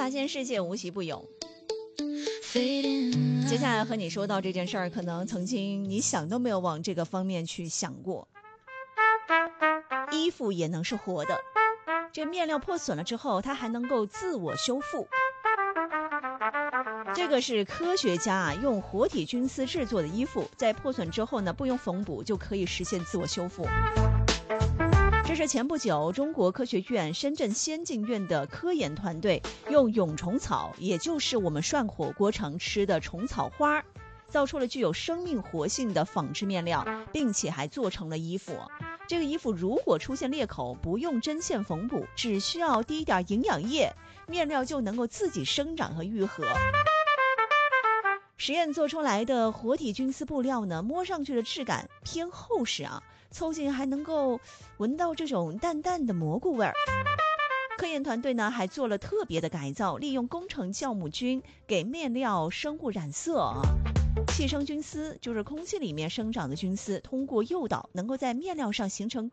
发现世界无奇不有。接下来和你说到这件事儿，可能曾经你想都没有往这个方面去想过。衣服也能是活的，这面料破损了之后，它还能够自我修复。这个是科学家用活体菌丝制作的衣服，在破损之后呢，不用缝补就可以实现自我修复。这是前不久中国科学院深圳先进院的科研团队用蛹虫草，也就是我们涮火锅常吃的虫草花，造出了具有生命活性的纺织面料，并且还做成了衣服。这个衣服如果出现裂口，不用针线缝补，只需要滴一点营养液，面料就能够自己生长和愈合。实验做出来的活体菌丝布料呢，摸上去的质感偏厚实啊，凑近还能够闻到这种淡淡的蘑菇味儿。科研团队呢还做了特别的改造，利用工程酵母菌给面料生物染色啊。气生菌丝就是空气里面生长的菌丝，通过诱导能够在面料上形成